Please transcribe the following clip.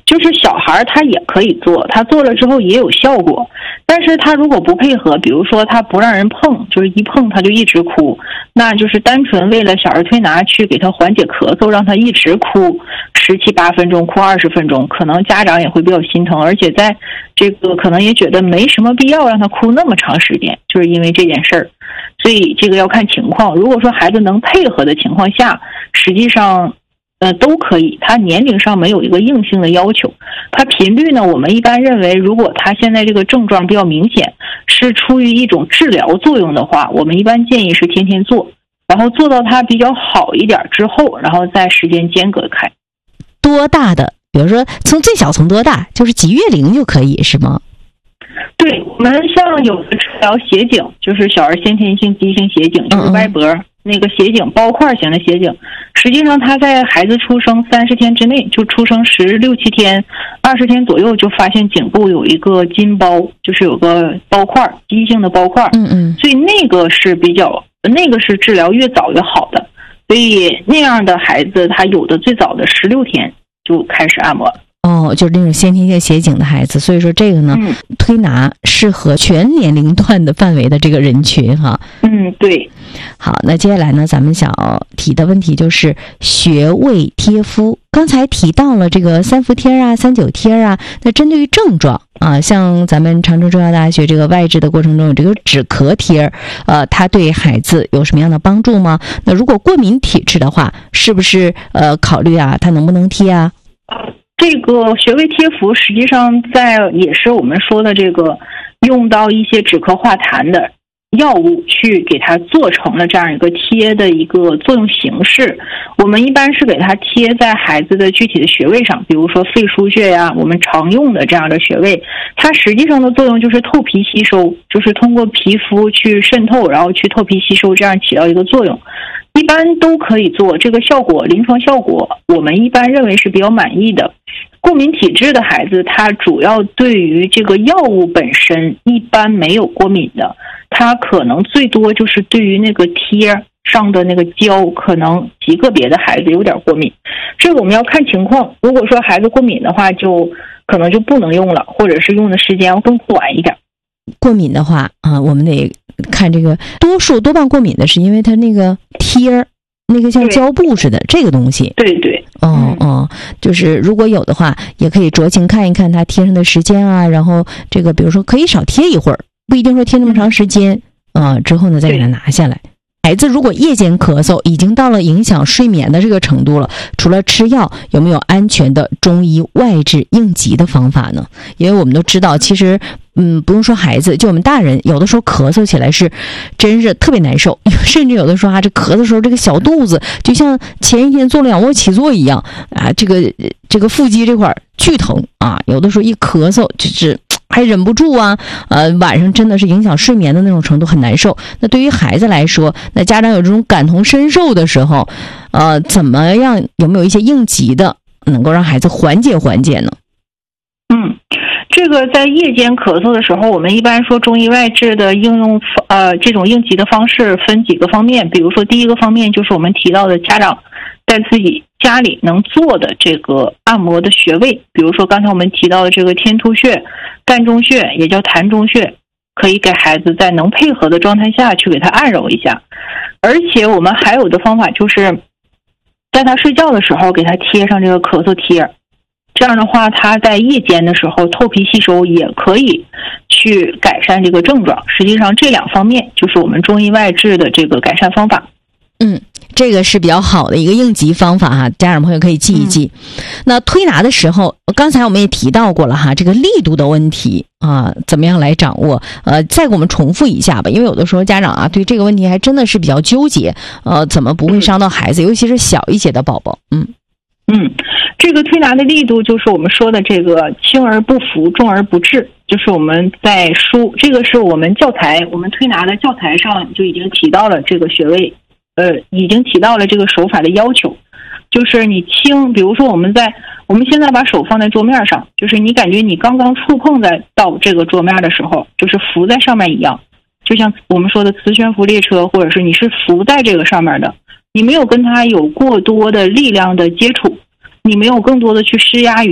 就是小孩他也可以做，他做了之后也有效果，但是他如果不配合，比如说他不让人碰，就是一碰他就一直哭，那就是单纯为了小儿推拿去给他缓解咳嗽，让他一直哭17、8分钟，哭20分钟，可能家长也会比较心疼，而且在这个可能也觉得没什么必要让他哭那么长时间，就是因为这件事儿。所以这个要看情况，如果说孩子能配合的情况下，实际上都可以，他年龄上没有一个硬性的要求。他频率呢，我们一般认为，如果他现在这个症状比较明显，是出于一种治疗作用的话，我们一般建议是天天做，然后做到他比较好一点之后，然后再时间间隔开。 多大的，比如说从最小从多大，就是几月龄就可以是吗？ 对，我们像有的治疗斜颈，就是小儿先天性畸形斜颈，就是歪脖那个斜颈，包块型的斜颈，实际上他在孩子出生30天之内，就出生16、17天、20天左右，就发现颈部有一个筋包，就是有个包块，畸形的包块。所以那个是治疗越早越好的，所以那样的孩子，他有的最早的16天就开始按摩了。 就是那种先天性斜颈的孩子，所以说这个呢，推拿适合全年龄段的范围的这个人群哈。 对。 好，那接下来呢，咱们想提的问题就是穴位贴敷。刚才提到了这个3伏贴啊、3九贴啊，那针对于症状啊，像咱们长春中药大学这个外治的过程中有这个止咳贴，它对孩子有什么样的帮助吗？那如果过敏体质的话，是不是考虑啊，它能不能贴啊？ 这个穴位贴敷实际上也是我们说的这个用到一些止咳化痰的药物去给它做成了这样一个贴的一个作用形式。我们一般是给它贴在孩子的具体的穴位上，比如说肺腧穴呀，我们常用的这样的穴位，它实际上的作用就是透皮吸收，就是通过皮肤去渗透，然后去透皮吸收，这样起到一个作用。一般都可以做，这个效果，临床效果我们一般认为是比较满意的。过敏体质的孩子，他主要对于这个药物本身一般没有过敏的，他可能最多就是对于那个贴上的那个胶，可能极个别的孩子有点过敏，这个我们要看情况。如果说孩子过敏的话，就可能就不能用了，或者是用的时间要更短一点。 过敏的话啊，我们得看这个多半过敏的是因为它那个贴那个像胶布似的这个东西。 对。 就是如果有的话，也可以酌情看一看它贴上的时间啊，然后这个比如说可以少贴一会儿，不一定说贴那么长时间，之后呢再给它拿下来。孩子如果夜间咳嗽已经到了影响睡眠的这个程度了，除了吃药，有没有安全的中医外治应急的方法呢？因为我们都知道，其实不用说孩子，就我们大人有的时候咳嗽起来是真是特别难受，甚至有的时候这咳的时候这个小肚子就像前一天做了仰卧起坐一样啊，这个腹肌这块剧疼啊，有的时候一咳嗽就是还忍不住啊，晚上真的是影响睡眠的那种程度，很难受。那对于孩子来说，那家长有这种感同身受的时候，怎么样？有没有一些应急的能够让孩子缓解呢？ 这个在夜间咳嗽的时候，我们一般说中医外治的应用这种应急的方式分几个方面。比如说第一个方面就是我们提到的家长在自己家里能做的这个按摩的穴位，比如说刚才我们提到的这个天突穴、膻中穴，也叫膻中穴，可以给孩子在能配合的状态下去给他按揉一下。而且我们还有的方法就是在他睡觉的时候给他贴上这个咳嗽贴，这样的话他在夜间的时候透皮吸收也可以去改善这个症状。实际上这两方面就是我们中医外治的这个改善方法。 这个是比较好的一个应急方法哈，家长朋友可以记一记。那推拿的时候，刚才我们也提到过了哈，这个力度的问题啊，怎么样来掌握？再给我们重复一下吧，因为有的时候家长对这个问题还真的是比较纠结，怎么不会伤到孩子，尤其是小一些的宝宝。 这个推拿的力度就是我们说的这个轻而不服，重而不滞，就是我们在这个是我们我们推拿的教材上就已经提到了这个穴位，已经提到了这个手法的要求，就是你轻，比如说我们现在把手放在桌面上，就是你感觉你刚刚触碰到这个桌面的时候，就是浮在上面一样，就像我们说的磁悬浮列车，或者是你是浮在这个上面的，你没有跟它有过多的力量的接触，你没有更多的去施压于